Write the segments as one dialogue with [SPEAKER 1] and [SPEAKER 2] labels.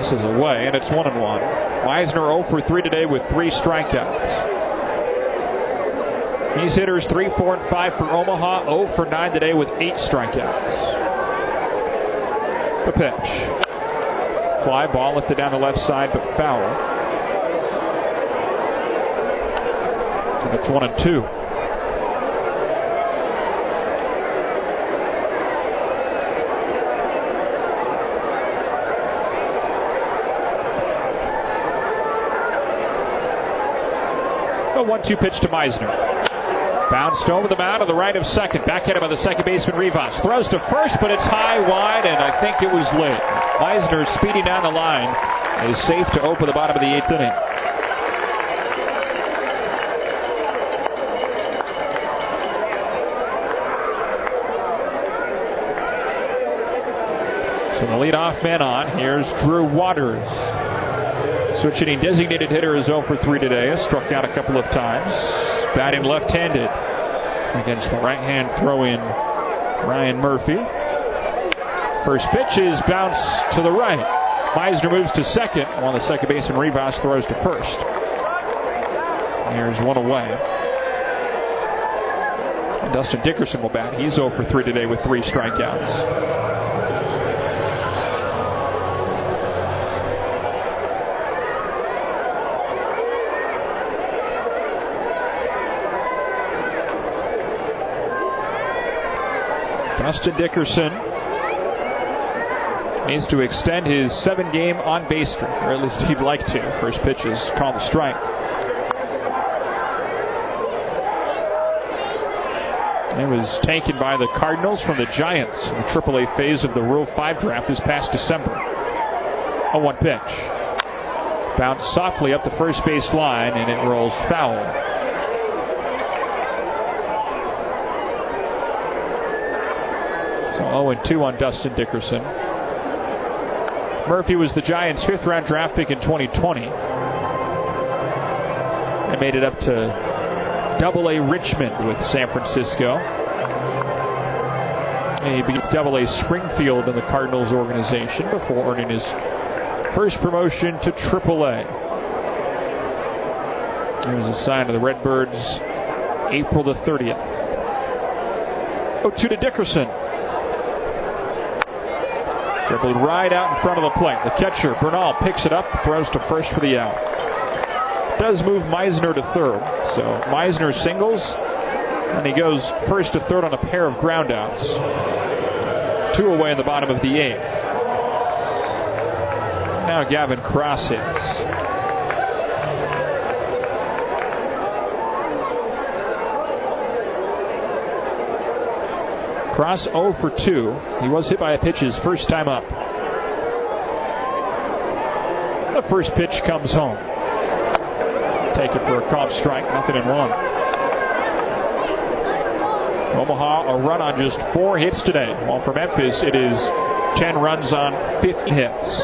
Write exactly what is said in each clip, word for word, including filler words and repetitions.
[SPEAKER 1] Misses away, and it's one and one. Meisner oh for three today with three strikeouts. These hitters three, four, and five for Omaha. oh for nine today with eight strikeouts. The pitch. Fly ball lifted down the left side, but foul. And it's one and two. A one two pitch to Meisner. Bounced over the mound on the right of second. Backhanded by the second baseman Rivas. Throws to first, but it's high, wide, and I think it was late. Meisner speeding down the line is safe to open the bottom of the eighth inning. So the leadoff man on. Here's Drew Waters. Switch hitting designated hitter is oh for three today. Has struck out a couple of times. Batting left-handed against the right-hand throw-in Ryan Murphy. First pitch is bounced to the right. Meisner moves to second while the second baseman Rivas throws to first. Here's one away. And Dustin Dickerson will bat. He's oh for three today with three strikeouts. Dustin Dickerson needs to extend his seven-game on-base streak, or at least he'd like to. First pitch is called a strike. It was taken by the Cardinals from the Giants in the triple A phase of the Rule five draft this past December. A one pitch. Bounced softly up the first base line, and it rolls foul. oh and two on Dustin Dickerson. Murphy was the Giants' fifth-round draft pick in twenty twenty. And made it up to Double A Richmond with San Francisco. And he beat Double A Springfield in the Cardinals organization before earning his first promotion to Triple A. He was assigned to the Redbirds April the thirtieth. oh two to Dickerson. Dribbled right out in front of the plate. The catcher, Bernal, picks it up, throws to first for the out. Does move Meisner to third. So Meisner singles, and he goes first to third on a pair of groundouts. Two away in the bottom of the eighth. Now Gavin Cross hits. Cross oh for two. He was hit by a pitch his first time up. The first pitch comes home. Take it for a called strike, nothing in one. Omaha a run on just four hits today. While for Memphis it is ten runs on fifty hits.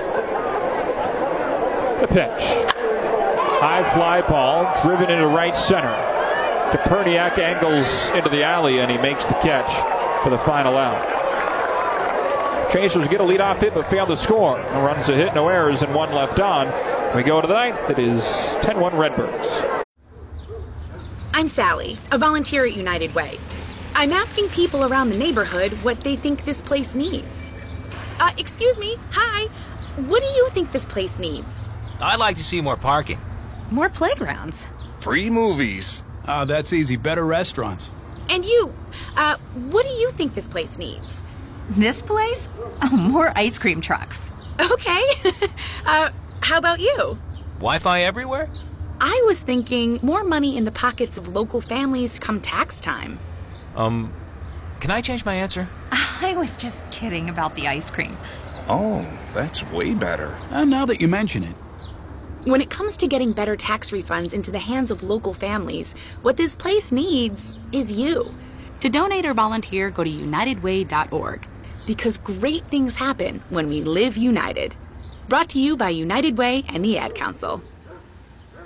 [SPEAKER 1] The pitch. High fly ball driven into right center. Koperniak angles into the alley and he makes the catch for the final out. Chasers get a leadoff hit but fail to score. No runs a hit, no errors, and one left on. We go to the ninth. It is ten one Redbirds.
[SPEAKER 2] I'm Sally, a volunteer at United Way. I'm asking people around the neighborhood what they think this place needs. Uh, excuse me, hi. What do you think this place needs?
[SPEAKER 3] I'd like to see more parking.
[SPEAKER 2] More playgrounds.
[SPEAKER 4] Free movies.
[SPEAKER 5] Oh, that's easy. Better restaurants.
[SPEAKER 2] And you, uh, what do you think this place needs?
[SPEAKER 6] This place? Oh, more ice cream trucks.
[SPEAKER 2] Okay. uh, how about you?
[SPEAKER 3] Wi-Fi everywhere?
[SPEAKER 2] I was thinking more money in the pockets of local families come tax time.
[SPEAKER 3] Um, can I change my answer?
[SPEAKER 6] I was just kidding about the ice cream.
[SPEAKER 4] Oh, that's way better.
[SPEAKER 5] Uh, now that you mention it.
[SPEAKER 2] When it comes to getting better tax refunds into the hands of local families, what this place needs is you. To donate or volunteer, go to united way dot org. Because great things happen when we live united. Brought to you by United Way and the Ad Council.